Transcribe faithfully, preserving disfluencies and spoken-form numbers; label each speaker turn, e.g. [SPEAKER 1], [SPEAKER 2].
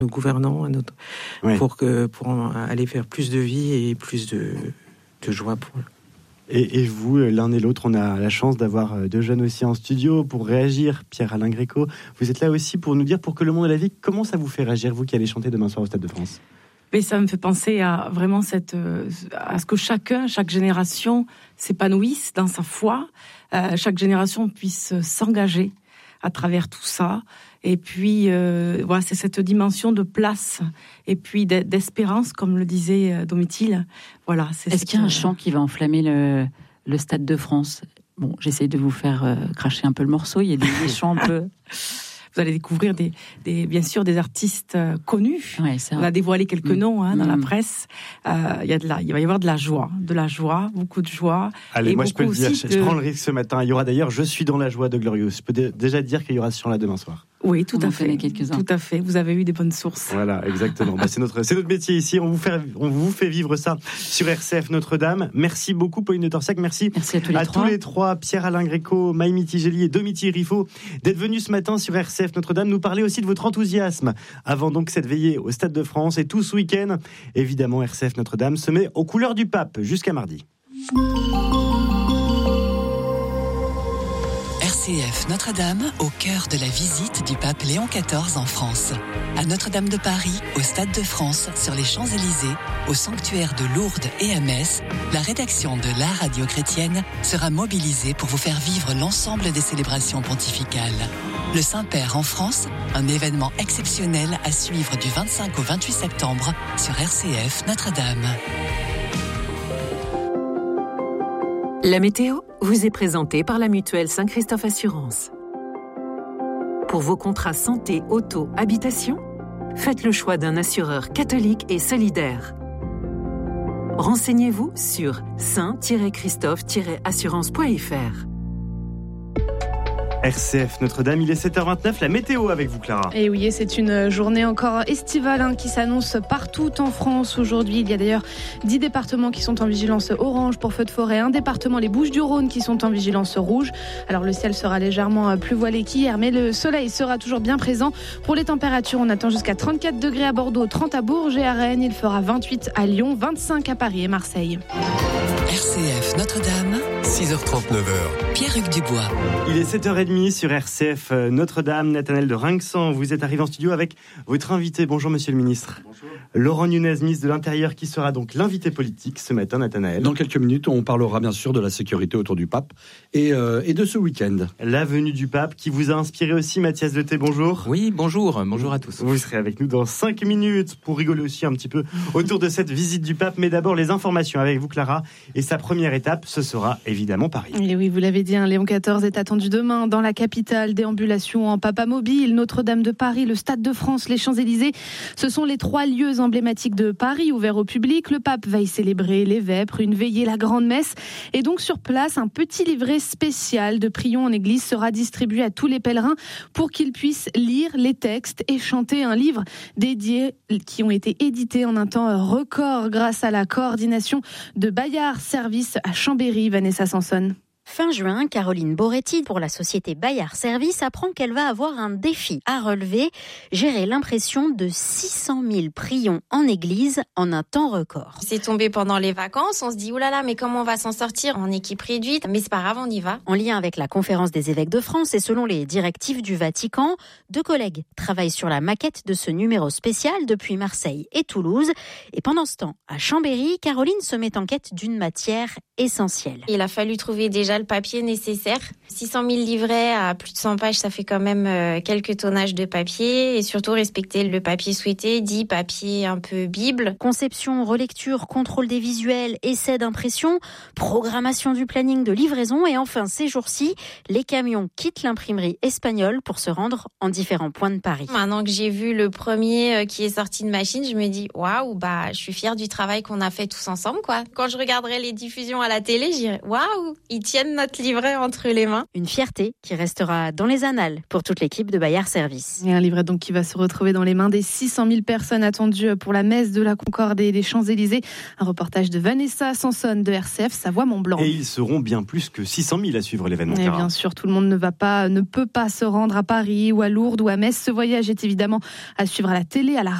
[SPEAKER 1] nos gouvernants, à notre, oui. pour, que, pour aller vers plus de vie et plus de, de joie pour eux.
[SPEAKER 2] Et, et vous, l'un et l'autre, on a la chance d'avoir deux jeunes aussi en studio pour réagir. Pierre-Alain Gréco, vous êtes là aussi pour nous dire, pour que le monde de la vie, comment ça vous fait réagir, vous qui allez chanter demain soir au Stade de France ?
[SPEAKER 3] Mais ça me fait penser à vraiment cette, à ce que chacun, chaque génération s'épanouisse dans sa foi, euh, chaque génération puisse s'engager à travers tout ça. Et puis, euh, voilà, c'est cette dimension de place et puis d'espérance, comme le disait Domitille. Voilà. C'est
[SPEAKER 4] Est-ce qu'il y a un chant qui va enflammer le, le Stade de France ? Bon, j'essaie de vous faire euh, cracher un peu le morceau. Il y a des, des chants un peu...
[SPEAKER 3] Vous allez découvrir des, des, bien sûr, des artistes euh, connus.
[SPEAKER 4] Ouais, c'est
[SPEAKER 3] On a dévoilé quelques mmh. noms hein, dans mmh. la presse. Euh, il y a de la, il va y avoir de la joie, de la joie, beaucoup de joie.
[SPEAKER 2] Allez,
[SPEAKER 3] et
[SPEAKER 2] moi je peux le dire,
[SPEAKER 3] de...
[SPEAKER 2] je prends le risque ce matin. Il y aura d'ailleurs "Je suis dans la joie" de Glorious. Je peux d- déjà dire qu'il y aura ce chant-là demain soir.
[SPEAKER 3] Oui, tout
[SPEAKER 4] on
[SPEAKER 3] à fait.
[SPEAKER 4] Quelques-uns.
[SPEAKER 3] Tout à fait. Vous avez eu des bonnes sources.
[SPEAKER 2] Voilà, exactement. bah, c'est notre, c'est notre métier ici. On vous fait, on vous fait vivre ça sur R C F Notre-Dame. Merci beaucoup, Pauline de Torsac. Merci,
[SPEAKER 4] Merci à tous les
[SPEAKER 2] à
[SPEAKER 4] trois.
[SPEAKER 2] tous les trois, Pierre-Alain Gréco, Maïmi Tigeli et Domitille Riffaut, d'être venus ce matin sur R C F Notre-Dame nous parler aussi de votre enthousiasme avant donc cette veillée au Stade de France. Et tout ce week-end, évidemment, R C F Notre-Dame se met aux couleurs du pape jusqu'à mardi.
[SPEAKER 5] R C F Notre-Dame, au cœur de la visite du pape Léon quatorze en France. À Notre-Dame de Paris, au Stade de France, sur les Champs-Élysées, au sanctuaire de Lourdes et à Metz, la rédaction de la radio chrétienne sera mobilisée pour vous faire vivre l'ensemble des célébrations pontificales. Le Saint-Père en France, un événement exceptionnel à suivre du vingt-cinq au vingt-huit septembre sur R C F Notre-Dame.
[SPEAKER 6] La météo vous est présentée par la mutuelle Saint-Christophe Assurance. Pour vos contrats santé, auto, habitation, faites le choix d'un assureur catholique et solidaire. Renseignez-vous sur saint tiret christophe tiret assurance point f r.
[SPEAKER 2] R C F Notre-Dame, il est sept heures vingt-neuf, la météo avec vous Clara.
[SPEAKER 7] Et oui, c'est une journée encore estivale hein, qui s'annonce partout en France aujourd'hui. Il y a d'ailleurs dix départements qui sont en vigilance orange pour feux de forêt, un département, les Bouches-du-Rhône, qui sont en vigilance rouge. Alors le ciel sera légèrement plus voilé qu'hier, mais le soleil sera toujours bien présent. Pour les températures, on attend jusqu'à trente-quatre degrés à Bordeaux, trente à Bourges et à Rennes. Il fera vingt-huit à Lyon, vingt-cinq à Paris et Marseille.
[SPEAKER 5] R C F Notre-Dame,
[SPEAKER 8] six heures trente-neuf.
[SPEAKER 5] Pierre-Hugues Dubois.
[SPEAKER 2] Il est sept heures trente sur R C F Notre-Dame. Nathanaël de Rinxan, vous êtes arrivé en studio avec votre invité. Bonjour Monsieur le Ministre.
[SPEAKER 9] Bonjour.
[SPEAKER 2] Laurent Nunez, ministre de l'Intérieur, qui sera donc l'invité politique ce matin, Nathanaël.
[SPEAKER 9] Dans quelques minutes, on parlera bien sûr de la sécurité autour du pape et, euh, et de ce week-end.
[SPEAKER 2] La venue du pape qui vous a inspiré aussi, Mathias Deté, bonjour.
[SPEAKER 10] Oui, bonjour, bonjour à tous.
[SPEAKER 2] Vous serez avec nous dans cinq minutes pour rigoler aussi un petit peu autour de cette visite du pape. Mais d'abord, les informations avec vous, Clara. Et sa première étape, ce sera évidemment Paris.
[SPEAKER 7] Et oui, vous l'avez dit, hein, Léon quatorze est attendu demain dans la capitale. Déambulation en papamobile, Notre-Dame de Paris, le Stade de France, les Champs-Élysées. Ce sont les trois lieux emblématiques de Paris ouverts au public. Le pape va y célébrer les vêpres, une veillée, la grande messe. Et donc sur place, un petit livret spécial de prions en église sera distribué à tous les pèlerins pour qu'ils puissent lire les textes et chanter un livre dédié qui ont été édités en un temps record grâce à la coordination de Bayard Service à Chambéry. Vanessa Sanson.
[SPEAKER 11] Fin juin, Caroline Boretti, pour la société Bayard Service, apprend qu'elle va avoir un défi à relever, gérer l'impression de six cent mille prions en église en un temps record.
[SPEAKER 12] C'est tombé pendant les vacances, on se dit oulala, mais comment on va s'en sortir en équipe réduite? Mais c'est pas grave, on y va.
[SPEAKER 11] En lien avec la conférence des évêques de France et selon les directives du Vatican, deux collègues travaillent sur la maquette de ce numéro spécial depuis Marseille et Toulouse. Et pendant ce temps, à Chambéry, Caroline se met en quête d'une matière essentielle.
[SPEAKER 12] Il a fallu trouver déjà le papier nécessaire. six cent mille livrets à plus de cent pages, ça fait quand même euh, quelques tonnages de papier et surtout respecter le papier souhaité, dit papier un peu bible.
[SPEAKER 11] Conception, relecture, contrôle des visuels, essai d'impression, programmation du planning de livraison et enfin ces jours-ci, les camions quittent l'imprimerie espagnole pour se rendre en différents points de Paris.
[SPEAKER 12] Maintenant que j'ai vu le premier euh, qui est sorti de machine, je me dis waouh, bah je suis fière du travail qu'on a fait tous ensemble quoi. Quand je regarderai les diffusions à la la télé, je dirais waouh, ils tiennent notre livret entre les mains.
[SPEAKER 11] Une fierté qui restera dans les annales pour toute l'équipe de Bayard Service.
[SPEAKER 7] Et un livret donc qui va se retrouver dans les mains des six cent mille personnes attendues pour la messe de la Concorde et des Champs-Élysées. Un reportage de Vanessa Sanson de R C F Savoie-Mont-Blanc.
[SPEAKER 2] Et ils seront bien plus que six cent mille à suivre l'événement.
[SPEAKER 7] Et bien sûr, tout le monde ne va pas, ne peut pas se rendre à Paris ou à Lourdes ou à Metz. Ce voyage est évidemment à suivre à la télé, à la